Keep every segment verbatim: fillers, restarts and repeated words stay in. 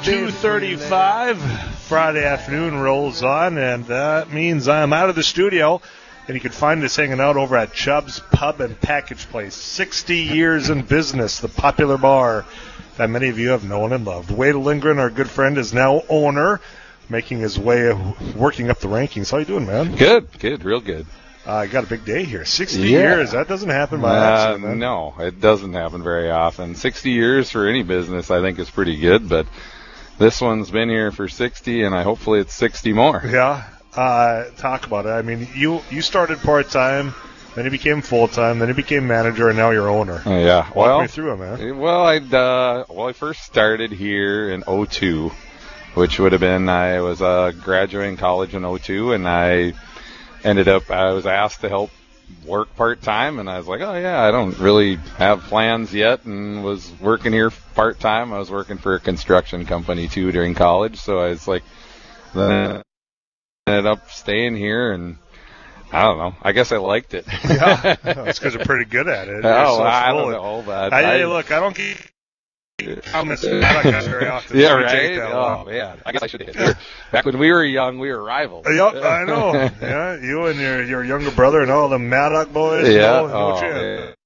two thirty-five, Friday afternoon rolls on, and that means I'm out of the studio. And you can find us hanging out over at Chubb's Pub and Package Place. sixty years in business, the popular bar that many of you have known and loved. Wade Lindgren, our good friend, is now owner, making his way, working up the rankings. How you doing, man? Good, good, real good. I uh, got a big day here. sixty yeah. years. That doesn't happen by uh, accident, man. No, it doesn't happen very often. sixty years for any business, I think, is pretty good, but this one's been here for sixty, and I hopefully it's sixty more. Yeah. Uh, talk about it. I mean, you, you started part-time, then you became full-time, then you became manager, and now you're owner. Uh, yeah. Walk well, me through it, man. Well, I'd, uh, well, I first started here in oh two, which would have been, I was uh, graduating college in oh two, and I ended up, I was asked to help work part-time, and I was like, oh, yeah, I don't really have plans yet, and was working here part-time. I was working for a construction company, too, during college, so I was like, then ended up staying here, and I don't know. I guess I liked it. Yeah, that's because you're pretty good at it. Oh, so I don't know. But I, I, hey, look, I don't get comments very often. Yeah, right? Oh, man. I guess I should have. Back when we were young, we were rivals. Yep, I know. Yeah, you and your, your younger brother and all the Maddock boys. Yeah. You know, oh, no yeah.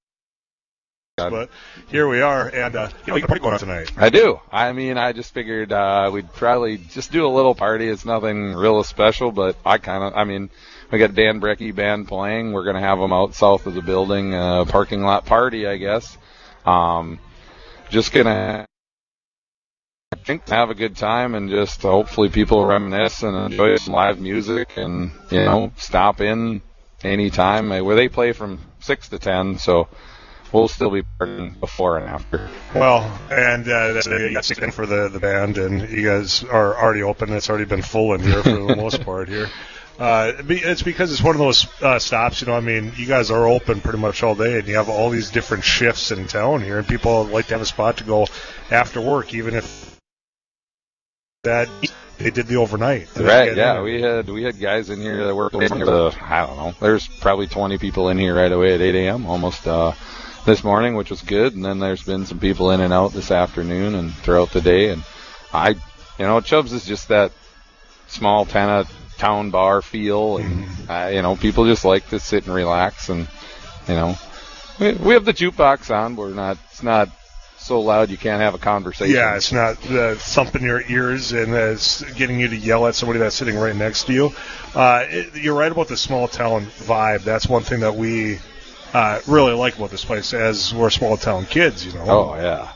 But here we are, and uh, you know, you got a party going on tonight. I do. I mean, I just figured uh, we'd probably just do a little party. It's nothing real special, but I kind of, I mean, we got Dan Brecky Band playing. We're going to have them out south of the building, uh, parking lot party, I guess. Um, just going to have a good time and just hopefully people reminisce and enjoy some live music and, you know, stop in anytime. Where they play from six to ten, so we'll still be partying before and after. Well, and uh, that's, you got six in for the, the band, and you guys are already open. It's already been full in here for the most part here. Uh, it's because it's one of those uh, stops, you know, I mean, you guys are open pretty much all day, and you have all these different shifts in town here, and people like to have a spot to go after work, even if that they did the overnight. Right, yeah, we had we had guys in here that worked, uh, I don't know, there's probably twenty people in here right away at eight a.m., almost uh, this morning, which was good, and then there's been some people in and out this afternoon and throughout the day, and I, you know, Chubb's is just that small kind of town bar feel, and mm-hmm. uh, you know, people just like to sit and relax, and you know, we, we have the jukebox on, but we're not, it's not so loud you can't have a conversation. Yeah, it's not uh, thumping your ears and uh, it's getting you to yell at somebody that's sitting right next to you. Uh, it, you're right about the small town vibe. That's one thing that we uh, really like about this place, as we're small town kids, you know. Oh yeah,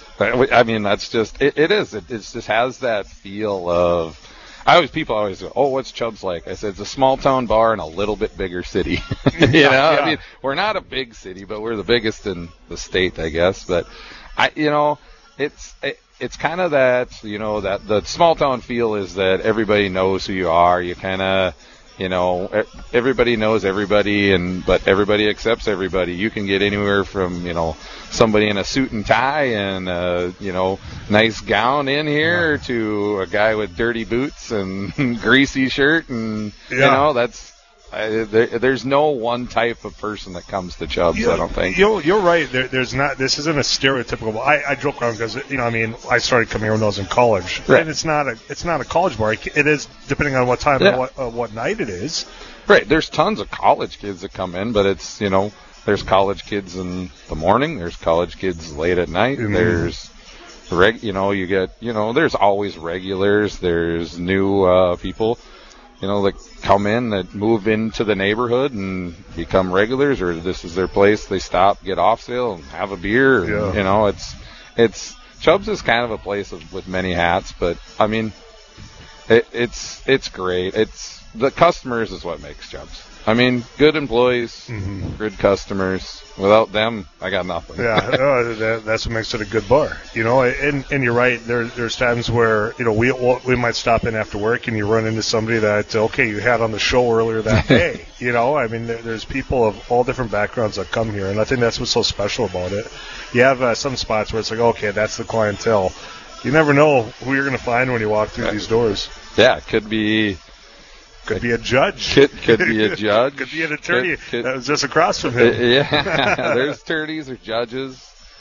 I mean that's just it, it is. It, it just has that feel of. I always people always go, oh, what's Chubb's like? I said it's a small town bar in a little bit bigger city. you know, yeah. I mean we're not a big city, but we're the biggest in the state, I guess. But I, you know, it's it, it's kind of that, you know, that the small town feel is that everybody knows who you are. You kind of, you know, everybody knows everybody, and but everybody accepts everybody. You can get anywhere from, you know, somebody in a suit and tie and a, you know, nice gown in here yeah. to a guy with dirty boots and greasy shirt, and yeah. you know, that's I, there, there's no one type of person that comes to Chubb's. You know, I don't think. You're, you're right. There, there's not. This isn't a stereotypical. I, I joke around because, you know, I mean, I started coming here when I was in college, right. and it's not a it's not a college bar. It is depending on what time yeah. and what uh, what night it is. Right. There's tons of college kids that come in, but it's, you know, there's college kids in the morning. There's college kids late at night. Mm-hmm. There's reg. You know, you get. You know, there's always regulars. There's new uh, people. You know, that come in, that move into the neighborhood and become regulars, or this is their place. They stop, get off sale, and have a beer. And, yeah. You know, it's it's Chubb's is kind of a place of, with many hats, but I mean, it, it's it's great. It's the customers is what makes Chubb's. I mean, good employees, mm-hmm. good customers. Without them, I got nothing. Yeah, no, that, that's what makes it a good bar. You know, and, and you're right. There, there's times where, you know, we we might stop in after work and you run into somebody that, okay, you had on the show earlier that day. You know, I mean, there, there's people of all different backgrounds that come here, and I think that's what's so special about it. You have uh, some spots where it's like, okay, that's the clientele. You never know who you're going to find when you walk through these doors. Yeah, it could be... Could be a judge. Could, could be a judge. Could be an attorney could, could, that was just across from him. Yeah, there's attorneys or judges.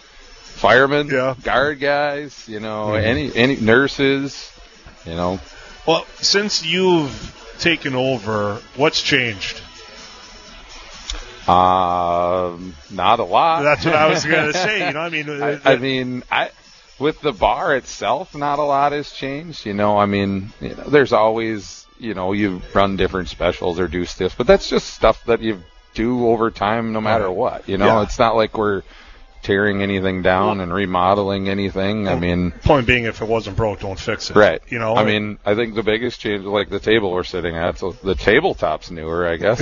firemen, yeah. guard guys, you know, mm-hmm. any any nurses, you know. Well, since you've taken over, what's changed? Um, not a lot. That's what I was going to say. You know, I mean, I, I mean, I with the bar itself, not a lot has changed. You know, I mean, you know, there's always, you know, you run different specials or do stuff, but that's just stuff that you do over time, no matter what. You know, yeah. It's not like we're tearing anything down and remodeling anything. Well, I mean, point being, if it wasn't broke, don't fix it. Right. You know. I mean, I think the biggest change, like the table we're sitting at, so the tabletop's newer, I guess.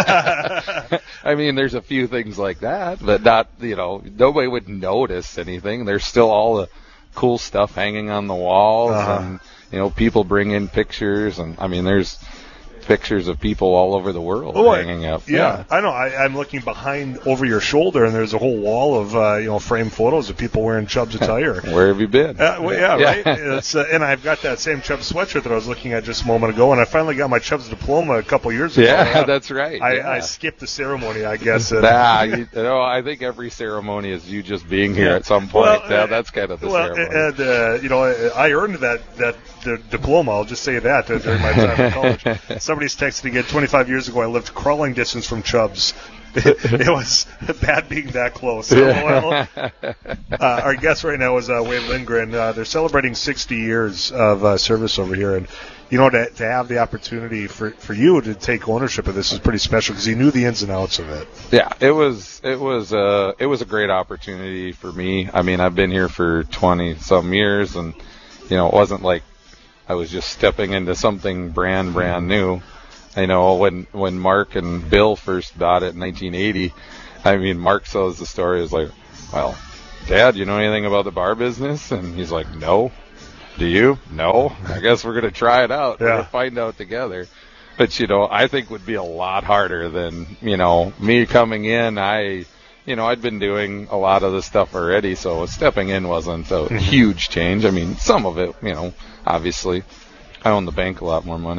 I mean, there's a few things like that, but not, you know, nobody would notice anything. There's still all the cool stuff hanging on the walls, uh-huh. and you know, people bring in pictures, and I mean, there's pictures of people all over the world oh, hanging up. Yeah, yeah. I know. I, I'm looking behind over your shoulder, and there's a whole wall of uh, you know framed photos of people wearing Chubb's attire. Where have you been? Uh, well, yeah, yeah, right. It's, uh, and I've got that same Chubb's sweatshirt that I was looking at just a moment ago, and I finally got my Chubb's diploma a couple years ago. Yeah, that's right. I, yeah. I skipped the ceremony, I guess. And, nah, you know, I think every ceremony is you just being here yeah. at some point. Well, yeah, uh, that's kind of the well, ceremony. And uh, you know, I, I earned that that the diploma. I'll just say that uh, during my time in college. Somebody's texted again. twenty-five years ago, I lived crawling distance from Chubb's. It, it was bad being that close. So, well, uh, our guest right now is uh, Wade Lindgren. Uh, they're celebrating sixty years of uh, service over here, and you know, to, to have the opportunity for, for you to take ownership of this is pretty special because you knew the ins and outs of it. Yeah, it was it was uh, it was a great opportunity for me. I mean, I've been here for twenty some years, and you know, it wasn't like I was just stepping into something brand brand new. You know, when when Mark and Bill first bought it in nineteen eighty, I mean, Mark tells the story, is like, well, Dad, you know anything about the bar business? And he's like, no. Do you? No. I guess we're going to try it out. Yeah. We're going to find out together. But, you know, I think would be a lot harder than, you know, me coming in. I, you know, I'd been doing a lot of this stuff already, so stepping in wasn't a mm-hmm. huge change. I mean, some of it, you know, obviously. I own the bank a lot more money.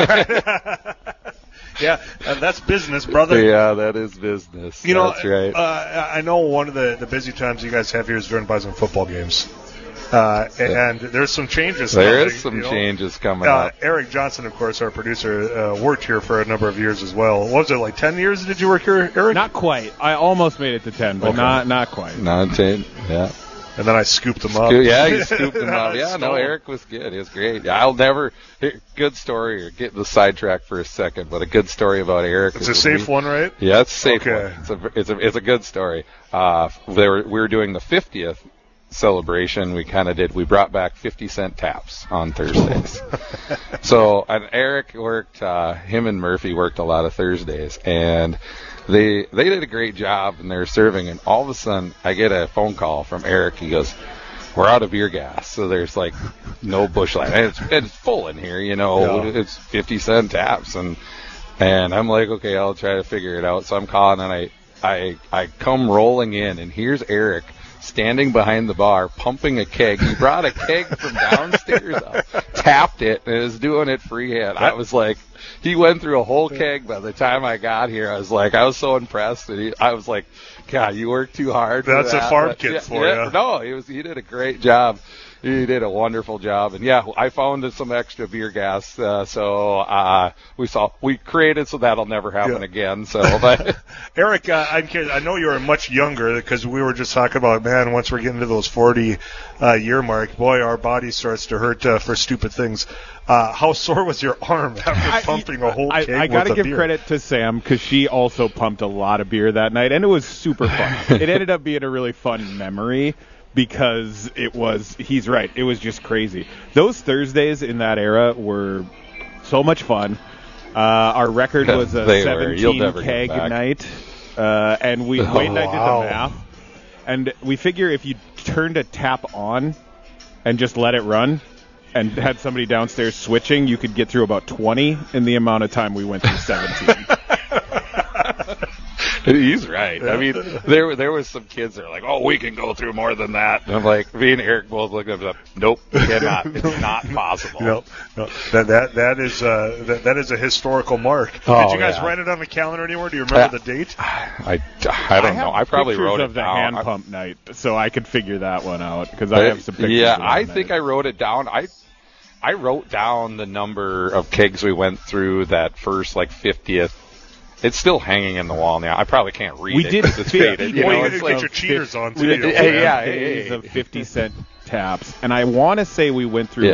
yeah, yeah uh, that's business, brother. Yeah, that is business. You that's know, right. Uh, I know one of the, the busy times you guys have here is during Bison football games. Uh, and there's some changes. There coming, is some you know? changes coming uh, up. Eric Johnson, of course, our producer, uh, worked here for a number of years as well. What was it, like ten years did you work here, Eric? Not quite. I almost made it to ten, but okay. not not quite. Not ten, yeah. And then I scooped him Scoop, up. Yeah, you scooped him up. Yeah, no, Eric was good. He was great. I'll never – good story. Or get the sidetrack for a second, but a good story about Eric. It's a safe we, one, right? Yeah, it's a safe okay. one. It's a, it's, a, it's a good story. Uh, they were, we were doing the fiftieth celebration. We kind of did – we brought back fifty cent taps on Thursdays. So and Eric worked uh, – him and Murphy worked a lot of Thursdays, and – They they did a great job, and they were serving, and all of a sudden, I get a phone call from Eric. He goes, we're out of beer gas, so there's, like, no Busch Light. And it's, it's full in here, you know. Yeah. It's fifty cent taps, and and I'm like, okay, I'll try to figure it out. So I'm calling, and I, I, I come rolling in, and here's Eric standing behind the bar, pumping a keg. He brought a keg from downstairs up, tapped it, and is doing it freehand. I was like... He went through a whole keg. By the time I got here, I was like, I was so impressed. And he, I was like, God, you worked too hard. For That's that. a farm but, kid yeah, for yeah, you. No, he was. He did a great job. He did a wonderful job. And yeah, I found some extra beer gas. Uh, so uh, we saw we created so that'll never happen yeah. again. So, but Eric, uh, I'm curious, I know you were much younger because we were just talking about, man, once we're getting to those forty uh, year mark, boy, our body starts to hurt uh, for stupid things. Uh, how sore was your arm after I, pumping a whole I, keg I, I gotta with a give beer? credit to Sam because she also pumped a lot of beer that night, and it was super fun. It ended up being a really fun memory because it was, he's right, it was just crazy. Those Thursdays in that era were so much fun. Uh, our record was a seventeen keg night, uh, and we, oh, Wade and I did wow. the math, and we figure if you turned a tap on and just let it run, and had somebody downstairs switching, you could get through about twenty in the amount of time we went through seventeen. He's right. I mean, there there was some kids that are like, oh, we can go through more than that. And I'm like, me and Eric both looked up, nope, cannot. It's not possible. No, no. That that that is uh, that, that is a historical mark. Oh, Did you guys yeah. write it on the calendar anywhere? Do you remember Uh, the date? I, I don't I know. have I probably pictures wrote it of the down. hand I- pump night, so I could figure that one out because I have some pictures. Yeah, of that I night. think I wrote it down. I I wrote down the number of kegs we went through that first like fiftieth. It's still hanging in the wall now. I probably can't read We it did 'cause it's fifty faded. You Well, know, you it's gotta like, get your cheaters on We too. did you know? Hey, fifty yeah, days hey, of fifty cent taps, and I want to say we went through. Yeah.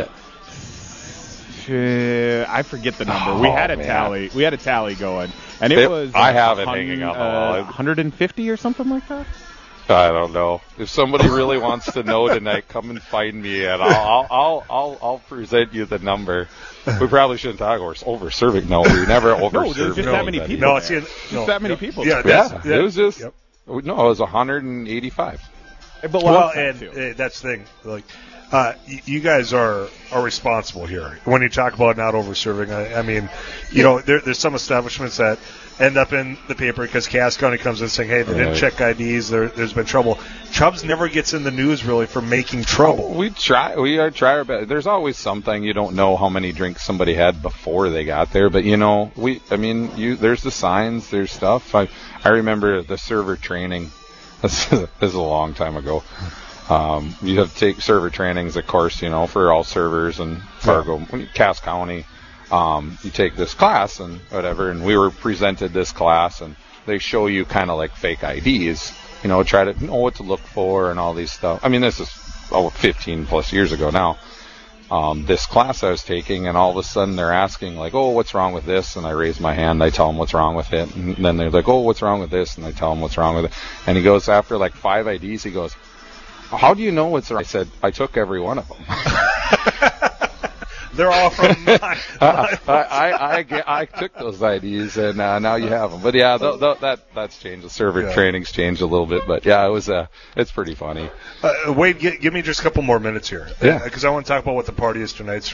Uh, I forget the number. we Oh, had a man. tally. We had a tally going, and it, It- was. I uh, have it hun- hanging on the uh, wall. one hundred fifty or something like that. I don't know. If somebody really wants to know tonight, come and find me, and I'll I'll I'll I'll, I'll present you the number. We probably shouldn't talk over, over serving. No, we never over No, there's served just that many anybody. people. No, see, Just no, that many yep. people. Yeah, Yeah, that's, it was just Yep. no, it was one hundred eighty-five. It belongs Well, there, and too. uh, that's the thing. Like, uh, y- you guys are are responsible here. When you talk about not over serving, I, I mean, you know, there, there's some establishments that end up in the paper because Cass County comes in saying, hey, they didn't Right. check I Ds. There, there's been trouble. Chubbs never gets in the news really for making trouble. We try. We are try our best. There's always something you don't know how many drinks somebody had before they got there, but you know, we. I mean, you. There's the signs. There's stuff. I. I remember the server training. This, this is a long time ago. Um, you have to take server trainings, of course, you know, for all servers and Fargo, Cass County. Um, you take this class and whatever, and we were presented this class, and they show you kind of like fake I Ds, you know, try to know what to look for and all these stuff. I mean, this is oh, fifteen plus years ago now. Um, this class I was taking, and all of a sudden they're asking like, oh, what's wrong with this? And I raise my hand, I tell them what's wrong with it, and then they're like, oh, what's wrong with this? And I tell them what's wrong with it. And he goes, after like five I Ds, he goes, how do you know what's wrong? I said, I took every one of them. They're all from my, I, I, I, I, get- I took those I Ds, and uh, now you have them. But yeah, th- th- that that's changed. The server Yeah. training's changed a little bit, but yeah, it was uh, it's pretty funny. Uh, Wade, gi- give me just a couple more minutes here. Yeah. Because I want to talk about what the party is tonight.